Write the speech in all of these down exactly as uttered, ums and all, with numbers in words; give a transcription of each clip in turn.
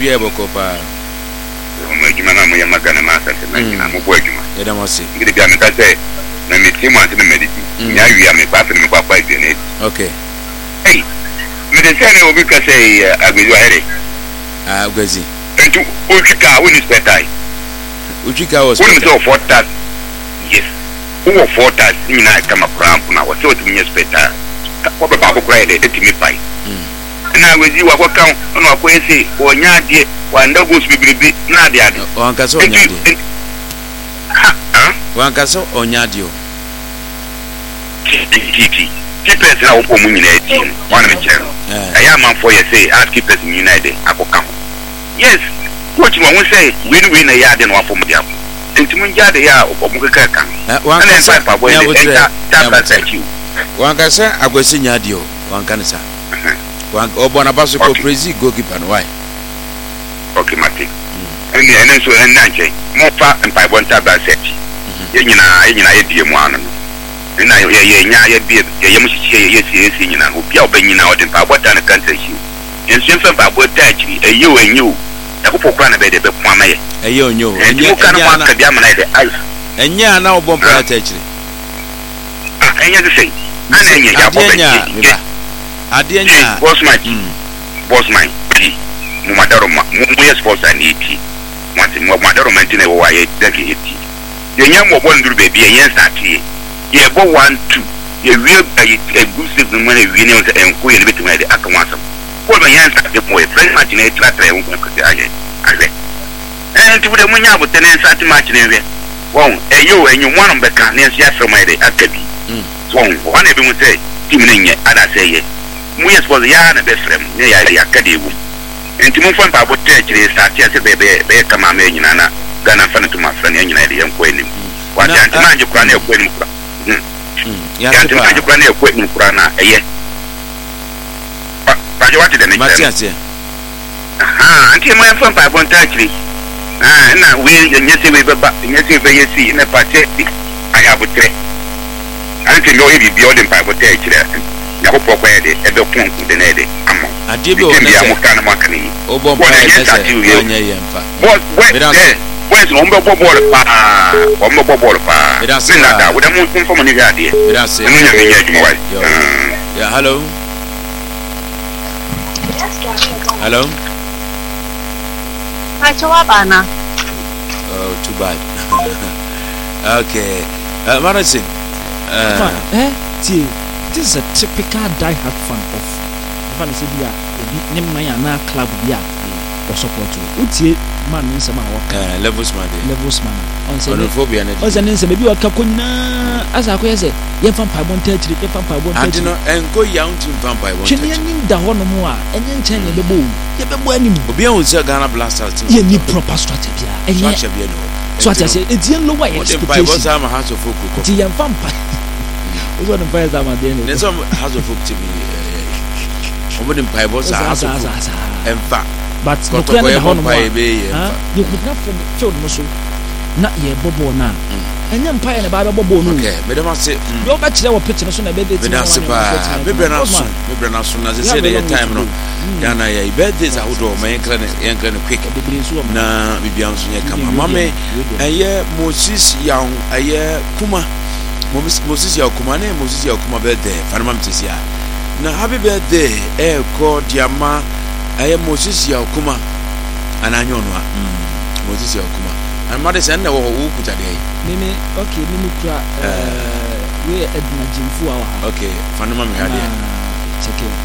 bibia bokopa Majima na mo yamagana masa na nyina mo boadwuma yeda mo se ngide bia me ka say na me timu ante me mediti nya wi am ba fa me kwa kwa ide ne okay hey me de say na obi ka say agbedu ahere ah gwazi entu ojika woni spetai ojika was woni so four tax yes who four tax nyina kama cramp na wo so tumi spetai ko be ba ko kra ide timi pai na gwazi wa ko kan ono akoyese onya de wanda gus bibibi na de ade wankaso onya de wankaso onya de o kiki keepers na wo mu nyina team one me chere aya man for you say ask keepers united akoka yes coach mo say win win na ya de no afọ mu de afọ entimu nja de ya obo keka kan wankaso ya enter tap at you wankaso agwesi nya de o wankanisa wan obona baso ko prezi goalkeeper no why okay mate eni eni so en nanche mo fa empai bonta ba set ye nyina ye nyina ye die mu anu no na ye ye nya ye bie ye ye mushi ye ye si ye si nyina obi a obanyina odi pa bota na kanta shi ensu fa ba bota achiri eye o enye o ya ko pokra na be de be pwa maye eye onyo enye ka na ma ka bia ma na de ai enye ana obon pa ta achiri ah enye de sei ana enye ya bo be ade nya boss man boss man mu madaro ma mu yes sponsor ni ti wanti mu madaro man ti na wo aye dake eti ye nya mo bon duru be bi ye start ye ye bo one two ye wie aye good save no na wie ne on enko ye betu na de aka wansam ko be ye start mo ye friend match na e tra tra won ko ti aye aye eh ti bude mu nya bo tene start match na we won e yo enyu mo no be kan ne sia from my de aka bi so won e bi mu say team ne nye ada say ye mu yes sponsor ya na be frem ne ya ya ka de wu enti mo fa pa bo tejire start ya se be be be kama me nyina na gana fa ne to ma fra ne nyina de yanko enim wa ta anti manje kura na ekwo enim kura ya anti manje kura na ekwo enim kura na eye pa je wati de ne matiate aha anti mo fa pa bo tejire ah na we nyese we beba nyese we yesi na pa te aya bo tre anti lo e bi bi o de pa bo tejire ya ko pokwa e de e be kun kun de na de amo ade bi o na se obo mpa na se anya yemfa boss we boys no mbe bobol pa o mbe bobol pa na da we da mu kun fo mani ga de ira se no nya nya juma wa yeah hello hello hi chawabana oh too bad okay uh Martin uh eh see this is a typical die-hard fan of fan say bia obi nim na na club bia o support o utie man nsema wa eh levels man levels man on say homophobia na on say nsema bi wa ka konna asa ko yese ye fan pa bon tachiri ye fan pa bon tachiri adino enko ya unti fan pa bon tachiri chini nim da hono mu a enye nchen ye bebo ye bebo anim obi an unse Ghana Blasters team ye ni proper strategy bia enye strategy bia no so ati say etien lower expectation boss am house of folk ko ti ye fan pa ozo no pa za ma de no ne so house of folk team omo dem pai boss house of folk emfa but no ko ko e mo pai be ye emfa you could not from field no so na ye bobo na enya mpae na ba be bobo no okay me dem ase yo ba kire wo pitch no so na be de me dem ase pa me bre na so me bre na so na se say the time no ya na ye birthdays ahodo me yankra ne yankra ne quick na bibia nso nye kama mame eye Moses yaun eye kuma Moses yaun kuma ne Moses yaun kuma birthday fanama mtisia na happy birthday e ko diama eye Moses yaun kuma ananyo no Moses yaun kuma and mother say na wo wo kuta de mimi okay mimi kura eh we edna jimfu awa okay fanama me hade check it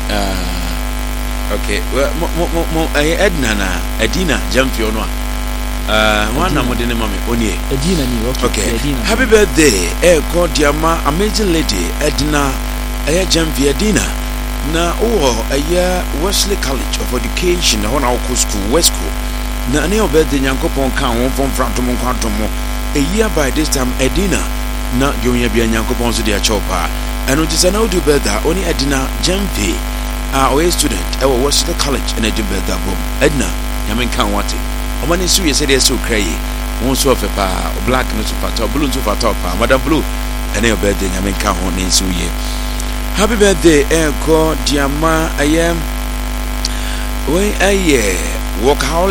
uh okay mo mo mo edna na edina jamfio no ah wana mo de ne mame onie edina ni okay, okay. edina happy birthday e ko diama amazing lady edna eh jamfio edina na o eh Wesley College of Education na wana ko school West School na ne obede nyankopon kan won fon frantom kwantom a year by this time edina na yonya bia nyankopon so de a chopa eno jisa na odi beda oni edina jamfie a o student e wo Wesley College na edi beda bom edna yamen kan wate o mani su ye se de so kraye won so fe pa black no so fata blue no so fata pa madam blue ene obede yamen kan ho ne so ye happy birthday e ko diama ayem we aye work how